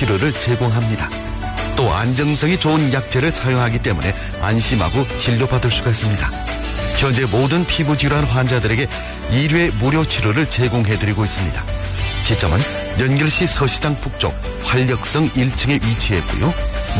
치료를 제공합니다. 또 안정성이 좋은 약재를 사용하기 때문에 안심하고 진료받을 수가 있습니다. 현재 모든 피부질환 환자들에게 1회 무료 치료를 제공해드리고 있습니다. 지점은 연결시 서시장 북쪽 활력성 1층에 위치했고요.